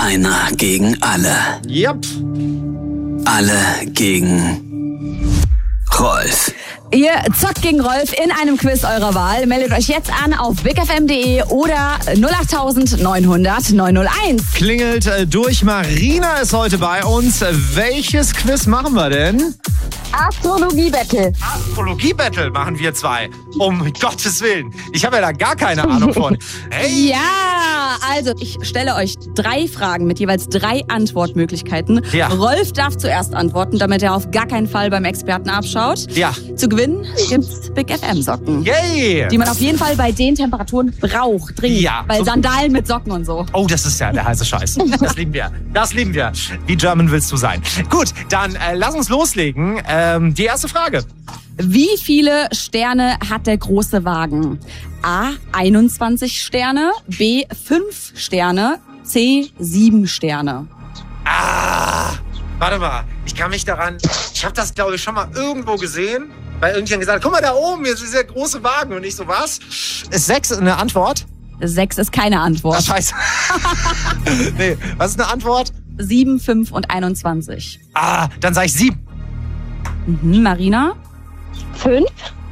Einer gegen alle. Yep. Alle gegen Rolf. Ihr zockt gegen Rolf in einem Quiz eurer Wahl. Meldet euch jetzt an auf bigfm.de oder 08000 900 901. Klingelt durch. Marina ist heute bei uns. Welches Quiz machen wir denn? Astrologie-Battle. Astrologie-Battle machen wir zwei. Um Gottes Willen. Ich habe ja da gar keine Ahnung von. Hey. Ja, also ich stelle euch 3 Fragen mit jeweils 3 Antwortmöglichkeiten. Ja. Rolf darf zuerst antworten, damit er auf gar keinen Fall beim Experten abschaut. Ja. Zu gewinnen gibt's Big FM Socken. Yay. Die man auf jeden Fall bei den Temperaturen braucht, dringend. Ja. Weil Sandalen mit Socken und so. Oh, das ist ja der heiße Scheiß. Das lieben wir. Das lieben wir. Wie German willst du sein? Gut, dann lass uns loslegen. Die erste Frage. Wie viele Sterne hat der große Wagen? A, 21 Sterne, B, 5 Sterne, C, 7 Sterne. Warte mal. Ich kann mich daran... Ich habe das, glaube ich, schon mal irgendwo gesehen. Weil irgendjemand gesagt hat, guck mal da oben, jetzt ist der große Wagen. Und ich so, was? Ist 6 eine Antwort? 6 ist keine Antwort. Ach, scheiße. Nee, was ist eine Antwort? 7, 5 und 21. Dann sage ich 7. Marina? 5.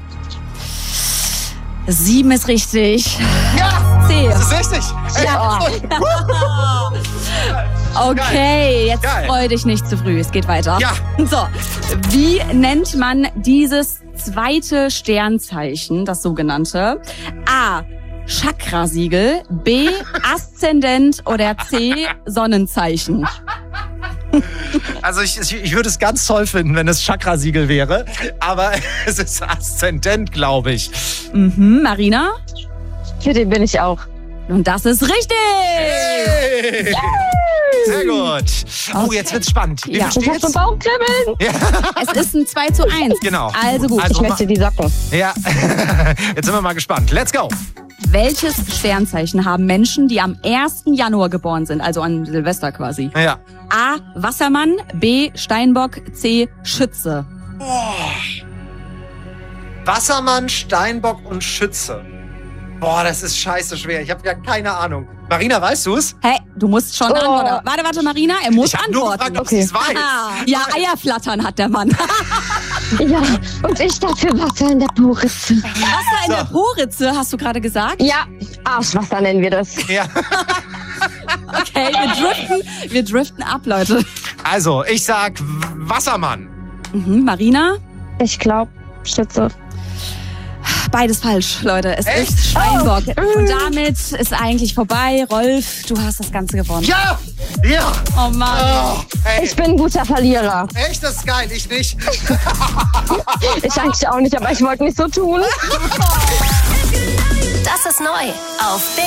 7 ist richtig. Ja! C. Das ist richtig. Ja. Okay, jetzt Geil. freu dich nicht zu früh. Es geht weiter. Ja. So, wie nennt man dieses zweite Sternzeichen, das sogenannte? A, Chakrasiegel, B, Aszendent oder C, Sonnenzeichen? Also ich würde es ganz toll finden, wenn es Chakrasiegel wäre. Aber es ist Aszendent, glaube ich. Marina? Für den bin ich auch. Und das ist richtig! Hey. Sehr gut. Oh, jetzt wird's spannend. Wie Ja. viel Ich hab so steht's? Bauchkribbeln. Es ist ein 2:1. Genau. Also gut. Ich möchte die Socken. Ja, jetzt sind wir mal gespannt. Let's go. Welches Sternzeichen haben Menschen, die am 1. Januar geboren sind, also an Silvester quasi? Ja. A, Wassermann, B, Steinbock, C, Schütze. Wassermann, Steinbock und Schütze. Boah, das ist scheiße schwer. Ich habe ja keine Ahnung. Marina, weißt du es? Hä, du musst schon antworten. Warte, Marina, er muss Ich habe nur antworten. gefragt, ob sie es weiß. Ja, Eierflattern hat der Mann. Ja, und ich dafür Wasser in der Poritze. Wasser in der Poritze, hast du gerade gesagt? Ja, Arschwasser nennen wir das. Ja. Okay, wir driften ab, Leute. Also, ich sag Wassermann. Marina? Ich glaube, Schütze. Beides falsch, Leute. Es Echt? ist Steinbock. Oh, okay. Und damit ist eigentlich vorbei. Rolf, du hast das Ganze gewonnen. Ja! Ja! Oh Mann. Oh, ey. Ich bin ein guter Verlierer. Echt, das ist geil. Ich nicht. Ich eigentlich auch nicht, aber ich wollte nicht so tun. Das ist neu auf Big